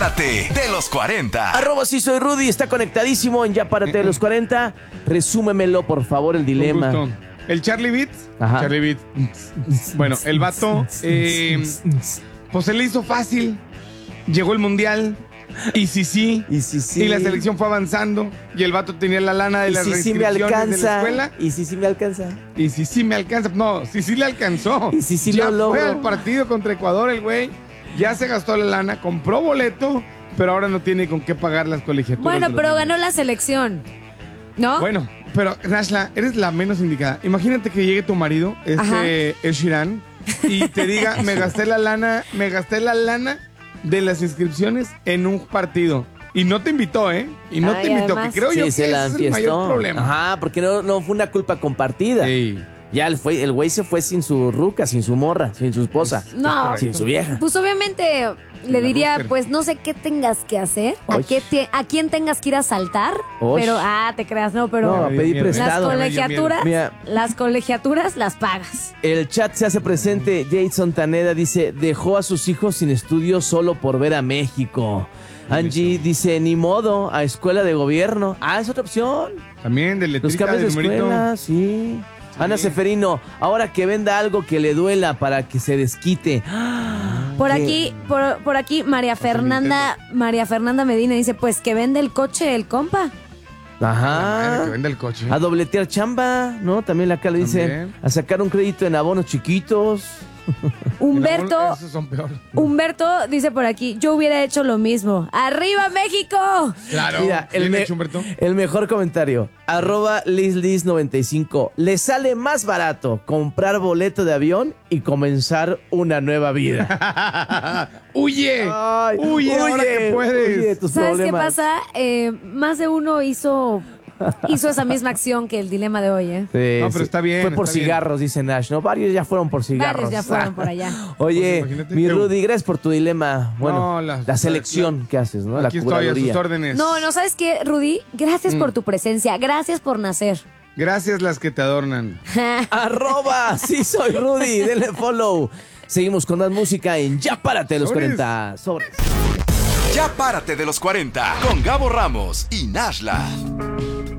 Párate de los 40. @ sí soy Rudy, está conectadísimo en Ya Párate de los 40. Resúmemelo, por favor, el dilema. Con gusto. El Charlie Beat. Ajá. Charlie Beat. Bueno, el vato, pues se le hizo fácil. Llegó el mundial. Y sí. Y la selección fue avanzando. Y el vato tenía la lana de las restricciones de la escuela. Y sí me alcanza. Y sí me alcanza. No, sí le alcanzó. Y sí ya lo fue logro. al partido contra Ecuador el güey. Ya se gastó la lana, compró boleto, pero ahora no tiene con qué pagar las colegiaturas. Bueno, de los pero niños. ganó la selección, ¿no? Bueno, pero Nashla, eres la menos indicada. Imagínate que llegue tu marido, Ed Sheeran, y te diga, me gasté la lana de las inscripciones en un partido. Y no te invitó, ¿eh? Y no te invitó, además. que creo yo que se ese la es el mayor problema. Ajá, porque no fue una culpa compartida. Sí. Ya el güey se fue sin su ruca, sin su morra, sin su esposa. No. Sin su vieja. Pues obviamente le diría, mujer. pues no sé qué tengas que hacer, Oy. a quién tengas que ir a saltar, Oy. pero, te creas, no, pero No, pedí Mira, prestado. Mira. las colegiaturas las pagas. El chat se hace presente. Jason Taneda dice, dejó a sus hijos sin estudios solo por ver a México. Angie dice, ni modo, a escuela de gobierno. Es otra opción. También de Los letrita cambios de de numerito. escuela, sí. Ana Seferino, ahora que venda algo que le duela para que se desquite. Por ¿Qué? aquí María Fernanda Medina dice, pues que vende el coche el compa. La madre Ajá. que vende el coche. A dobletear chamba, ¿no? También acá le dice, También. a sacar un crédito en abonos chiquitos. Humberto Esos son peor. dice por aquí, yo hubiera hecho lo mismo. ¡Arriba México! Claro. Mira, Bien hecho, Humberto. el mejor comentario. @lislis95. Le sale más barato comprar boleto de avión y comenzar una nueva vida. ¡Huye! Ay, ¡Huye ahora que puedes! huye de tus ¿Sabes qué problemas. pasa? Más de uno hizo esa misma acción que el dilema de hoy, ¿eh? Sí, No, pero está bien, Fue por está bien. cigarros, dice Nash, ¿no? Varios ya fueron por cigarros. Varios ya fueron por allá. Oye, Pues imagínate mi que- Rudy, gracias por tu dilema. Bueno, No, la selección que haces, ¿no? Aquí la estoy a curaduría. sus órdenes. No, ¿sabes qué, Rudy? Gracias por tu presencia, gracias por nacer. Gracias las que te adornan. @sí soy Rudy, denle follow. Seguimos con más música en Ya Párate de los Sobres. 40. Sobres. Ya Párate de los 40 con Gabo Ramos y Nashla.